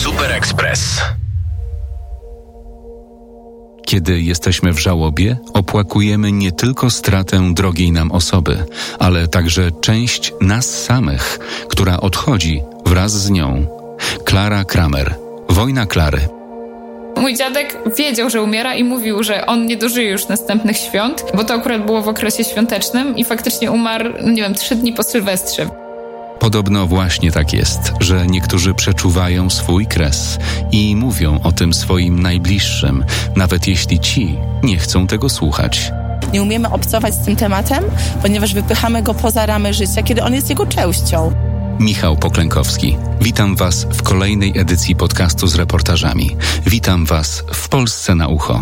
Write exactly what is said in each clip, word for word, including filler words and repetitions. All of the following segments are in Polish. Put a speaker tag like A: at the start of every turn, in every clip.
A: Super Express.
B: Kiedy jesteśmy w żałobie, opłakujemy nie tylko stratę drogiej nam osoby, ale także część nas samych, która odchodzi wraz z nią. Klara Kramer. Wojna Klary.
C: Mój dziadek wiedział, że umiera i mówił, że on nie dożyje już następnych świąt, bo to akurat było w okresie świątecznym i faktycznie umarł, nie wiem, trzy dni po Sylwestrze.
B: Podobno właśnie tak jest, że niektórzy przeczuwają swój kres i mówią o tym swoim najbliższym, nawet jeśli ci nie chcą tego słuchać.
D: Nie umiemy obcować z tym tematem, ponieważ wypychamy go poza ramy życia, kiedy on jest jego częścią.
B: Michał Poklękowski. Witam Was w kolejnej edycji podcastu z reportażami. Witam Was w Polsce na ucho.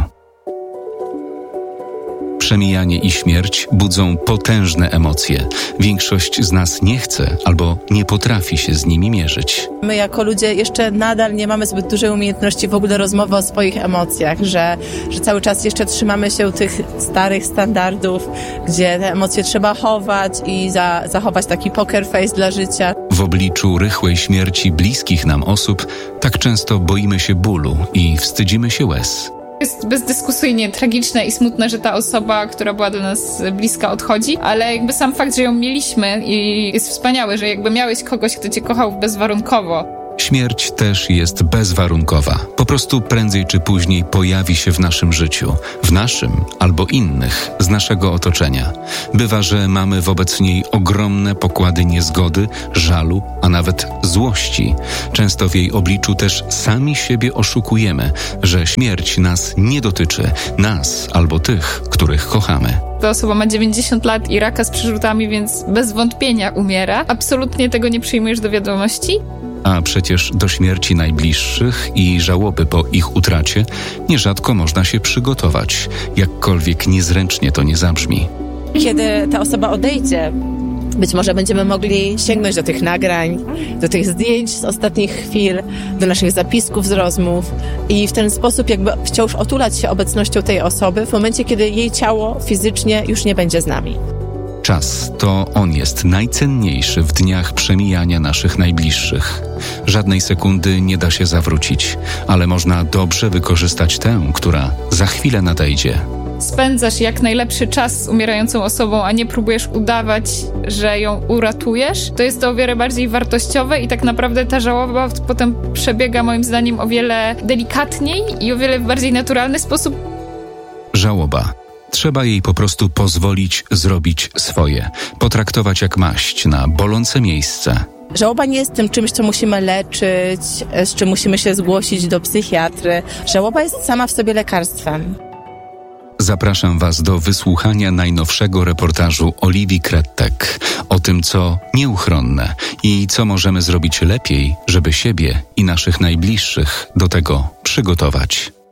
B: Przemijanie i śmierć budzą potężne emocje. Większość z nas nie chce albo nie potrafi się z nimi mierzyć.
D: My jako ludzie jeszcze nadal nie mamy zbyt dużej umiejętności w ogóle rozmowy o swoich emocjach, że, że cały czas jeszcze trzymamy się tych starych standardów, gdzie te emocje trzeba chować i za, zachować taki poker face dla życia.
B: W obliczu rychłej śmierci bliskich nam osób tak często boimy się bólu i wstydzimy się łez.
C: Jest bezdyskusyjnie tragiczne i smutne, że ta osoba, która była do nas bliska, odchodzi, ale jakby sam fakt, że ją mieliśmy i jest wspaniały, że jakby miałeś kogoś, kto cię kochał bezwarunkowo.
B: Śmierć też jest bezwarunkowa. Po prostu prędzej czy później pojawi się w naszym życiu, w naszym albo innych z naszego otoczenia. Bywa, że mamy wobec niej ogromne pokłady niezgody, żalu, a nawet złości. Często w jej obliczu też sami siebie oszukujemy, że śmierć nas nie dotyczy, nas albo tych, których kochamy.
C: Ta osoba ma dziewięćdziesiąt lat i raka z przerzutami, więc bez wątpienia umiera. Absolutnie tego nie przyjmujesz do wiadomości.
B: A przecież do śmierci najbliższych i żałoby po ich utracie nierzadko można się przygotować, jakkolwiek niezręcznie to nie zabrzmi.
D: Kiedy ta osoba odejdzie, być może będziemy mogli sięgnąć do tych nagrań, do tych zdjęć z ostatnich chwil, do naszych zapisków z rozmów i w ten sposób jakby wciąż otulać się obecnością tej osoby w momencie, kiedy jej ciało fizycznie już nie będzie z nami.
B: Czas to on jest najcenniejszy w dniach przemijania naszych najbliższych. Żadnej sekundy nie da się zawrócić, ale można dobrze wykorzystać tę, która za chwilę nadejdzie.
C: Spędzasz jak najlepszy czas z umierającą osobą, a nie próbujesz udawać, że ją uratujesz, to jest to o wiele bardziej wartościowe i tak naprawdę ta żałoba potem przebiega moim zdaniem o wiele delikatniej i o wiele bardziej naturalny sposób.
B: Żałoba. Trzeba jej po prostu pozwolić zrobić swoje, potraktować jak maść na bolące miejsce.
D: Żałoba nie jest tym czymś, co musimy leczyć, z czym musimy się zgłosić do psychiatry. Żałoba jest sama w sobie lekarstwem.
B: Zapraszam Was do wysłuchania najnowszego reportażu Oliwii Krettek o tym, co nieuchronne i co możemy zrobić lepiej, żeby siebie i naszych najbliższych do tego przygotować.